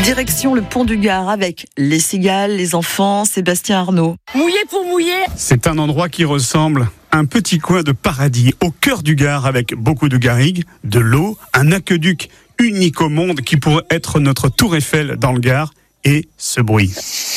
Direction le pont du Gard avec les cigales, les enfants, Sébastien Arnaud. Mouillé pour mouiller. C'est un endroit qui ressemble à un petit coin de paradis au cœur du Gard avec beaucoup de garrigues, de l'eau, un aqueduc unique au monde qui pourrait être notre tour Eiffel dans le Gard et ce bruit.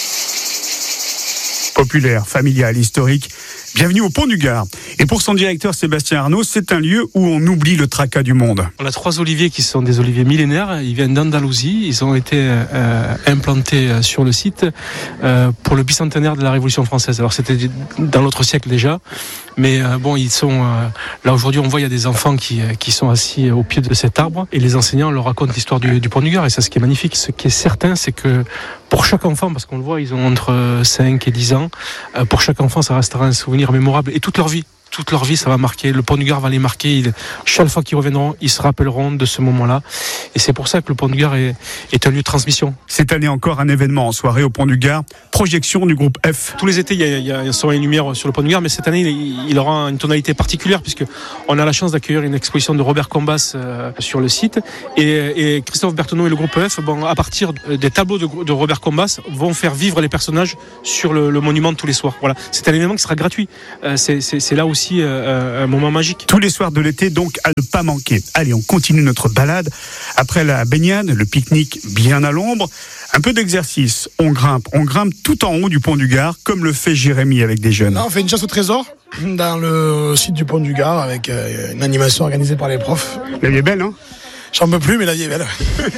Populaire, familial, historique. Bienvenue au Pont du Gard. Et pour son directeur Sébastien Arnaud, c'est un lieu où on oublie le tracas du monde. On a 3 oliviers qui sont des oliviers millénaires. Ils viennent d'Andalousie. Ils ont été implantés sur le site pour le bicentenaire de la Révolution française. Alors c'était dans l'autre siècle déjà. Mais ils sont là aujourd'hui. On voit il y a des enfants qui sont assis au pied de cet arbre et les enseignants leur racontent l'histoire du Pont du Gard. Et c'est ce qui est magnifique. Ce qui est certain, c'est que pour chaque enfant, parce qu'on le voit, ils ont entre 5 et 10 ans, pour chaque enfant, ça restera un souvenir mémorable et toute leur vie. Toute leur vie, ça va marquer. Le Pont du Gard va les marquer. Chaque fois qu'ils reviendront, ils se rappelleront de ce moment-là. Et c'est pour ça que le Pont du Gard est un lieu de transmission. Cette année encore, un événement en soirée au Pont du Gard. Projection du groupe F. Tous les étés, il y a un son et une lumière sur le Pont du Gard, mais cette année, il aura une tonalité particulière puisque on a la chance d'accueillir une exposition de Robert Combas sur le site. Et Christophe Bertheneau et le groupe F, à partir des tableaux de Robert Combas, vont faire vivre les personnages sur le monument tous les soirs. Voilà. C'est un événement qui sera gratuit. C'est là aussi un moment magique. Tous les soirs de l'été, donc, à ne pas manquer. Allez, on continue notre balade. Après la baignade, le pique-nique bien à l'ombre, un peu d'exercice. On grimpe tout en haut du Pont du Gard, comme le fait Jérémy avec des jeunes. Là, on fait une chasse au trésor dans le site du Pont du Gard avec une animation organisée par les profs. La vie est belle, hein? J'en peux plus, mais la vie est belle.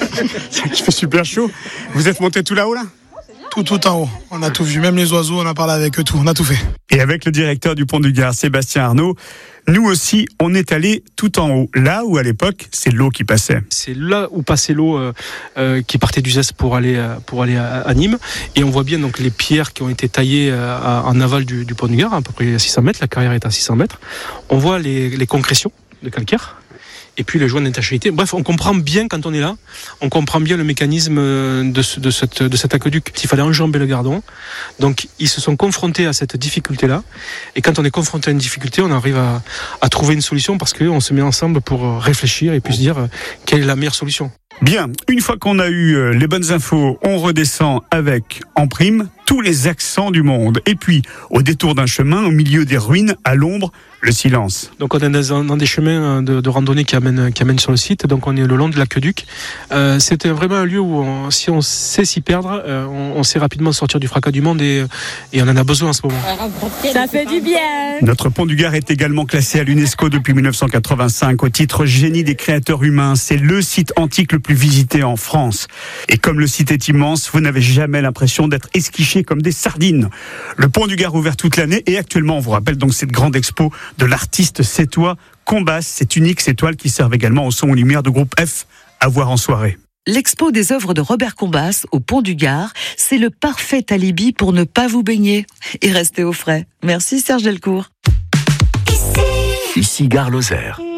Il fait super chaud. Vous êtes monté tout là-haut, là? Tout en haut. On a tout vu, même les oiseaux, on a parlé avec eux, tout. On a tout fait. Et avec le directeur du Pont du Gard, Sébastien Arnaud, nous aussi, on est allé tout en haut. Là où, à l'époque, c'est l'eau qui passait. C'est là où passait l'eau qui partait d'Uzès pour aller à Nîmes. Et on voit bien donc les pierres qui ont été taillées en aval du Pont du Gard, à peu près 600 mètres. La carrière est à 600 mètres. On voit les concrétions de calcaire. Et puis les joints d'étanchéité. Bref, on comprend bien quand on est là, on comprend bien le mécanisme de cet aqueduc. Il fallait enjamber le Gardon. Donc ils se sont confrontés à cette difficulté-là. Et quand on est confronté à une difficulté, on arrive à trouver une solution parce qu'on se met ensemble pour réfléchir et puis se dire quelle est la meilleure solution. Bien, une fois qu'on a eu les bonnes infos, on redescend avec, en prime, tous les accents du monde. Et puis, au détour d'un chemin, au milieu des ruines, à l'ombre, le silence. Donc on est dans des chemins de randonnée qui amènent sur le site. Donc on est le long de l'aqueduc. C'était vraiment un lieu où si on sait s'y perdre, on sait rapidement sortir du fracas du monde et on en a besoin en ce moment. Ça fait du bien. Notre Pont du Gard est également classé à l'UNESCO depuis 1985 au titre génie des créateurs humains. C'est le site antique le plus visité en France. Et comme le site est immense, vous n'avez jamais l'impression d'être esquiché comme des sardines. Le Pont du Gard ouvert toute l'année et actuellement, on vous rappelle donc cette grande expo de l'artiste sétois Combas, cette unique étoile qui servent également au son aux lumières de groupe F à voir en soirée. L'expo des œuvres de Robert Combas au Pont du Gard, c'est le parfait alibi pour ne pas vous baigner et rester au frais. Merci Serge Delcourt. Ici Gare Lozère.